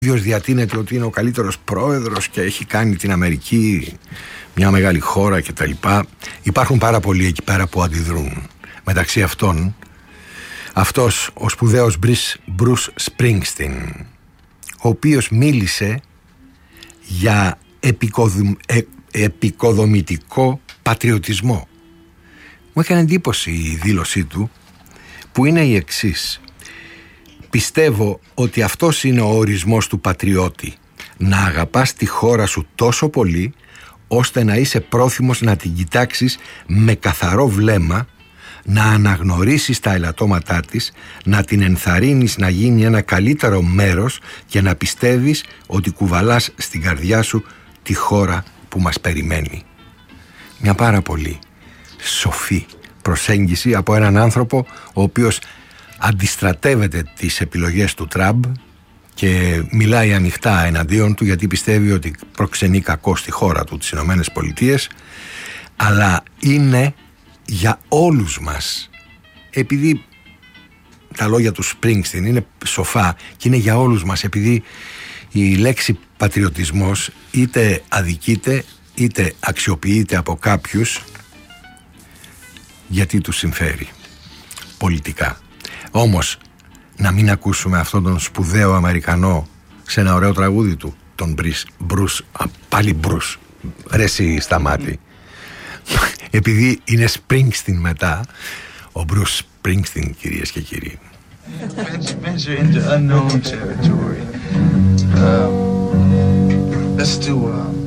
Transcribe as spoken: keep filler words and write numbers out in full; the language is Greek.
ίδιος διατείνεται ότι είναι ο καλύτερος πρόεδρος και έχει κάνει την Αμερική μια μεγάλη χώρα κτλ. Υπάρχουν πάρα πολλοί εκεί πέρα που αντιδρούν. Μεταξύ αυτών αυτός ο σπουδαίος Bruce Springsteen, ο οποίος μίλησε για επικοδομ... ε... επικοδομητικό πατριωτισμό. Μου έκανε εντύπωση η δήλωσή του, που είναι η εξής: πιστεύω ότι αυτός είναι ο ορισμός του πατριώτη, να αγαπάς τη χώρα σου τόσο πολύ ώστε να είσαι πρόθυμος να την κοιτάξεις με καθαρό βλέμμα, να αναγνωρίσεις τα ελαττώματά της, να την ενθαρρύνεις να γίνει ένα καλύτερο μέρος και να πιστεύεις ότι κουβαλάς στην καρδιά σου τη χώρα που μας περιμένει. Μια πάρα πολύ σοφή προσέγγιση από έναν άνθρωπο ο οποίος αντιστρατεύεται τις επιλογές του Τραμπ και μιλάει ανοιχτά εναντίον του, γιατί πιστεύει ότι προξενεί κακό στη χώρα του, τις Ηνωμένες Πολιτείες, αλλά είναι για όλους μας, επειδή τα λόγια του Springsteen είναι σοφά και είναι για όλους μας, επειδή η λέξη πατριωτισμός είτε αδικείται είτε αξιοποιείται από κάποιους γιατί τους συμφέρει πολιτικά. Όμως να μην ακούσουμε αυτόν τον σπουδαίο Αμερικανό σε ένα ωραίο τραγούδι του, τον Bruce, α, πάλι Bruce, ρε εσύ σταμάτη, επειδή είναι Springsteen μετά, ο Bruce Springsteen, κυρίες και κύριοι. Venture into unknown territory. Um, let's do uh,